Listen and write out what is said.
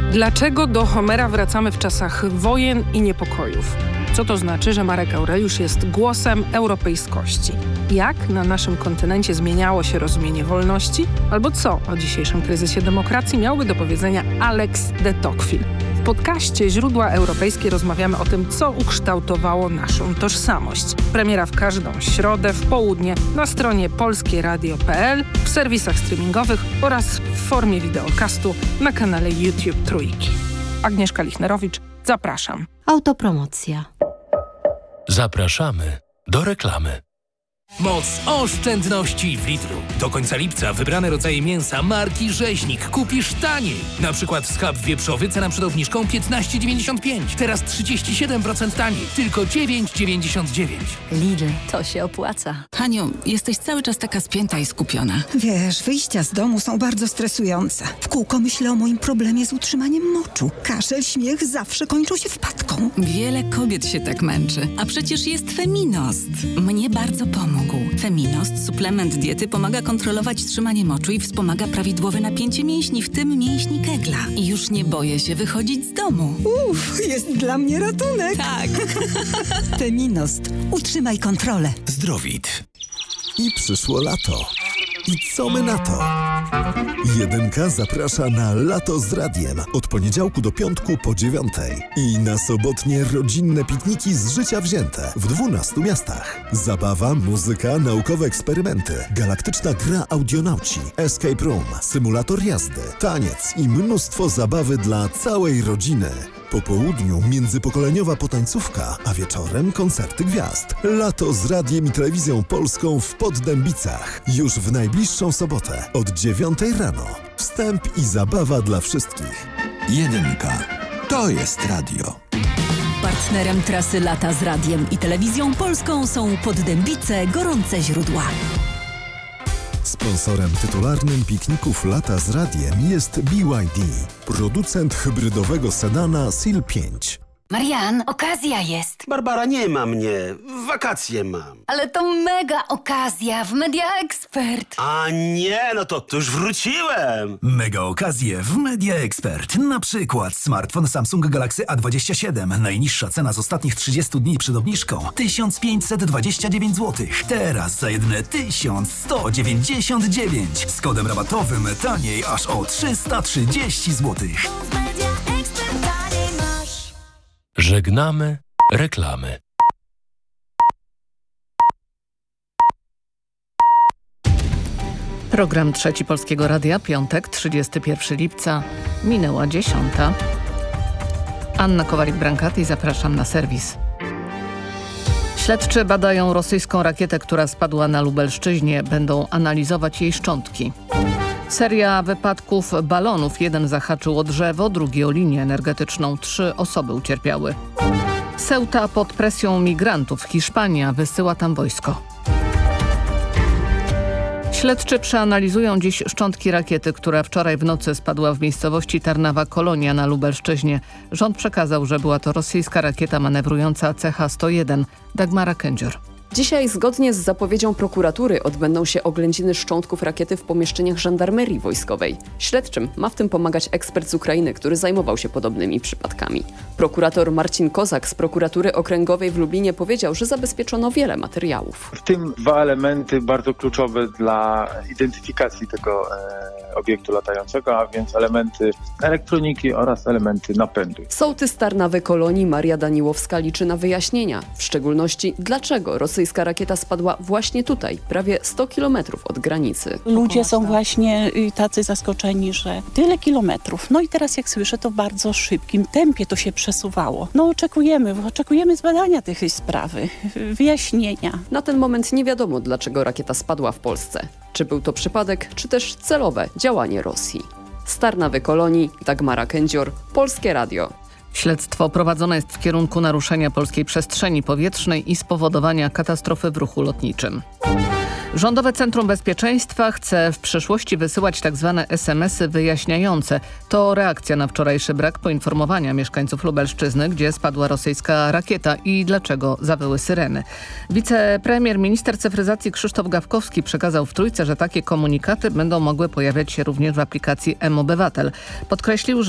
Dlaczego do Homera wracamy w czasach wojen i niepokojów? Co to znaczy, że Marek Aureliusz jest głosem europejskości? Jak na naszym kontynencie zmieniało się rozumienie wolności? Albo co o dzisiejszym kryzysie demokracji miałby do powiedzenia Alex de Tocqueville? W podcaście Źródła Europejskie rozmawiamy o tym, co ukształtowało naszą tożsamość. Premiera w każdą środę w południe na stronie polskieradio.pl, w serwisach streamingowych oraz w formie wideokastu na kanale YouTube Trójki. Agnieszka Lichnerowicz, zapraszam. Autopromocja. Zapraszamy do reklamy. Moc oszczędności w Lidlu. Do końca lipca wybrane rodzaje mięsa marki Rzeźnik kupisz taniej. Na przykład schab wieprzowy, cena przed obniżką 15,95. Teraz 37% taniej. Tylko 9,99. Lidl, to się opłaca. Haniu, jesteś cały czas taka spięta i skupiona. Wiesz, wyjścia z domu są bardzo stresujące. W kółko myślę o moim problemie z utrzymaniem moczu. Kaszel, śmiech zawsze kończą się wpadką. Wiele kobiet się tak męczy. A przecież jest Feminost. Mnie bardzo pomógł. Feminost, suplement diety, pomaga kontrolować trzymanie moczu i wspomaga prawidłowe napięcie mięśni, w tym mięśni kegla. I już nie boję się wychodzić z domu. Jest dla mnie ratunek. Tak. Feminost. Utrzymaj kontrolę. Zdrowit. I przyszło lato. I co my na to? Jedynka zaprasza na Lato z Radiem od poniedziałku do piątku po 9:00 i na sobotnie rodzinne pikniki z życia wzięte w 12 miastach. Zabawa, muzyka, naukowe eksperymenty, galaktyczna gra audionauci, escape room, symulator jazdy, taniec i mnóstwo zabawy dla całej rodziny. Po południu międzypokoleniowa potańcówka, a wieczorem koncerty gwiazd. Lato z Radiem i Telewizją Polską w Poddębicach. Już w najbliższą sobotę od 9:00 rano. Wstęp i zabawa dla wszystkich. Jedynka. To jest radio. Partnerem trasy Lata z Radiem i Telewizją Polską są Poddębice Gorące Źródła. Sponsorem tytularnym pikników Lata z Radiem jest BYD, producent hybrydowego sedana SEAL 5. Marian, okazja jest. Barbara, nie ma mnie. Wakacje mam. Ale to mega okazja w Media Expert. A nie, no to już wróciłem. Mega okazje w Media Expert. Na przykład smartfon Samsung Galaxy A27. Najniższa cena z ostatnich 30 dni przed obniżką 1529 zł. Teraz za jedyne 1199. Z kodem rabatowym taniej aż o 330 zł. Żegnamy reklamy. Program Trzeci Polskiego Radia, piątek, 31 lipca, minęła 10:00. Anna Kowalik-Brankati, zapraszam na serwis. Śledczy badają rosyjską rakietę, która spadła na Lubelszczyźnie. Będą analizować jej szczątki. Seria wypadków balonów. Jeden zahaczył o drzewo, drugi o linię energetyczną. 3 osoby ucierpiały. Ceuta pod presją migrantów. Hiszpania wysyła tam wojsko. Śledczy przeanalizują dziś szczątki rakiety, która wczoraj w nocy spadła w miejscowości Tarnawa Kolonia na Lubelszczyźnie. Rząd przekazał, że była to rosyjska rakieta manewrująca CH-101. Dagmara Kędzior. Dzisiaj zgodnie z zapowiedzią prokuratury odbędą się oględziny szczątków rakiety w pomieszczeniach żandarmerii wojskowej. Śledczym ma w tym pomagać ekspert z Ukrainy, który zajmował się podobnymi przypadkami. Prokurator Marcin Kozak z prokuratury okręgowej w Lublinie powiedział, że zabezpieczono wiele materiałów. W tym 2 elementy bardzo kluczowe dla identyfikacji tego obiektu latającego, a więc elementy elektroniki oraz elementy napędu. Sołtys Tarnawy Kolonii Maria Daniłowska liczy na wyjaśnienia, w szczególności dlaczego rosyjska rakieta spadła właśnie tutaj, prawie 100 kilometrów od granicy. Ludzie są właśnie tacy zaskoczeni, że tyle kilometrów. No i teraz jak słyszę, to w bardzo szybkim tempie to się przesuwało. No oczekujemy zbadania tej sprawy, wyjaśnienia. Na ten moment nie wiadomo, dlaczego rakieta spadła w Polsce. Czy był to przypadek, czy też celowe działanie Rosji. Z Tarnawy Kolonii, Dagmara Kędzior, Polskie Radio. Śledztwo prowadzone jest w kierunku naruszenia polskiej przestrzeni powietrznej i spowodowania katastrofy w ruchu lotniczym. Rządowe Centrum Bezpieczeństwa chce w przyszłości wysyłać tzw. SMS-y wyjaśniające. To reakcja na wczorajszy brak poinformowania mieszkańców Lubelszczyzny, gdzie spadła rosyjska rakieta i dlaczego zawyły syreny. Wicepremier, minister cyfryzacji Krzysztof Gawkowski przekazał w Trójce, że takie komunikaty będą mogły pojawiać się również w aplikacji mObywatel. Podkreślił,